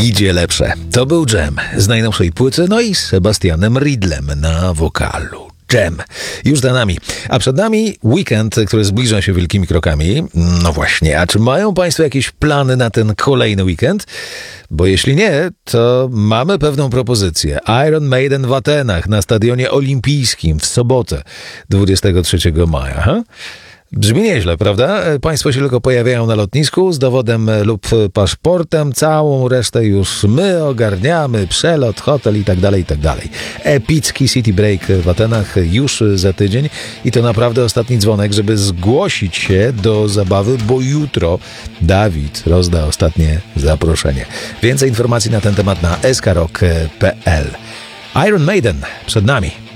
Idzie lepsze. To był Dżem z najnowszej płyty, no i z Sebastianem Riedlem na wokalu. Dżem już za nami, a przed nami weekend, który zbliża się wielkimi krokami. No właśnie, a czy mają Państwo jakieś plany na ten kolejny weekend? Bo jeśli nie, to mamy pewną propozycję. Iron Maiden w Atenach na Stadionie Olimpijskim w sobotę 23 maja. Ha? Brzmi nieźle, prawda? Państwo się tylko pojawiają na lotnisku z dowodem lub paszportem. Całą resztę już my ogarniamy. Przelot, hotel i tak dalej, i tak dalej. Epicki City Break w Atenach już za tydzień. I to naprawdę ostatni dzwonek, żeby zgłosić się do zabawy, bo jutro Dawid rozda ostatnie zaproszenie. Więcej informacji na ten temat na skrok.pl. Iron Maiden przed nami.